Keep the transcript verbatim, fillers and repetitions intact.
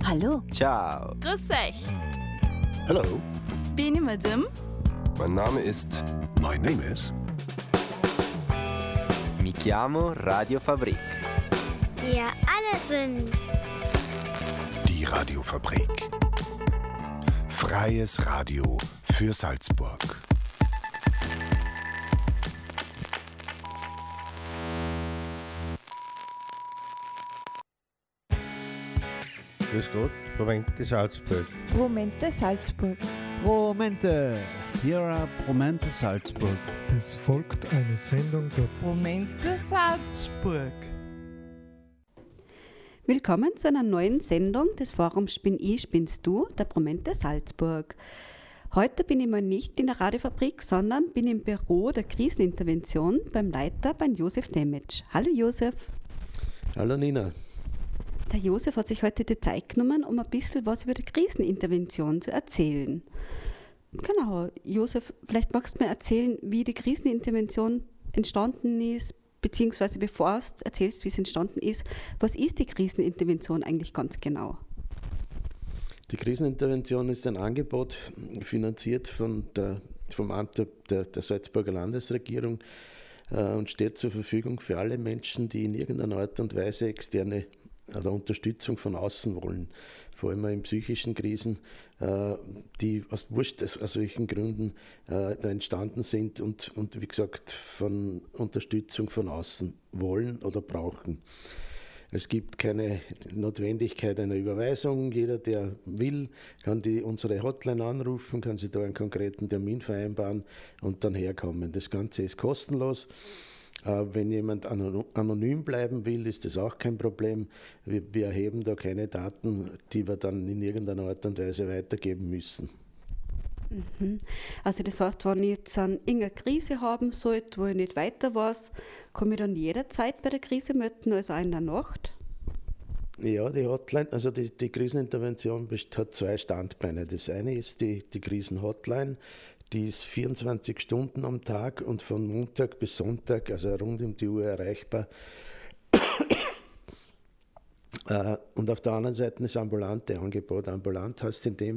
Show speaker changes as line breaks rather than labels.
Hallo.
Ciao.
Grüß euch.
Hello.
Bin ich mit dem?
Mein Name ist...
My name is...
Mi chiamo Radio Fabrik.
Wir alle sind...
Die Radiofabrik. Freies Radio für Salzburg.
Grüß Gott, Promente Salzburg.
Promente Salzburg.
Promente, Sierra Promente Salzburg.
Es folgt eine Sendung der
Promente Salzburg.
Willkommen zu einer neuen Sendung des Forums Spinn ich, spinnst du, der Promente Salzburg. Heute bin ich mal nicht in der Radiofabrik, sondern bin im Büro der Krisenintervention beim Leiter, beim Josef Demetsch. Hallo Josef.
Hallo Nina.
Der Josef hat sich heute die Zeit genommen, um ein bisschen was über die Krisenintervention zu erzählen. Genau, Josef, vielleicht magst du mir erzählen, wie die Krisenintervention entstanden ist, beziehungsweise bevor du erzählst, wie es entstanden ist, was ist die Krisenintervention eigentlich ganz genau?
Die Krisenintervention ist ein Angebot, finanziert von der, vom Amt der, der, der Salzburger Landesregierung äh, und steht zur Verfügung für alle Menschen, die in irgendeiner Art und Weise externe oder Unterstützung von außen wollen, vor allem in psychischen Krisen, äh, die aus wurscht aus, aus welchen Gründen äh, da entstanden sind und, und wie gesagt von Unterstützung von außen wollen oder brauchen. Es gibt keine Notwendigkeit einer Überweisung. Jeder, der will, kann die, unsere Hotline anrufen, kann sich da einen konkreten Termin vereinbaren und dann herkommen. Das Ganze ist kostenlos. Wenn jemand anonym bleiben will, ist das auch kein Problem. Wir, wir erheben da keine Daten, die wir dann in irgendeiner Art und Weise weitergeben müssen.
Mhm. Also das heißt, wenn ich jetzt eine irgendeine Krise haben sollte, wo ich nicht weiter weiß, kann ich dann jederzeit bei der Krise melden, also auch in der Nacht?
Ja, die Hotline, also die, die Krisenintervention hat zwei Standbeine. Das eine ist die, die Krisenhotline. Die ist vierundzwanzig Stunden am Tag und von Montag bis Sonntag, also rund um die Uhr erreichbar. Und auf der anderen Seite das ambulante Angebot. Ambulant heißt in dem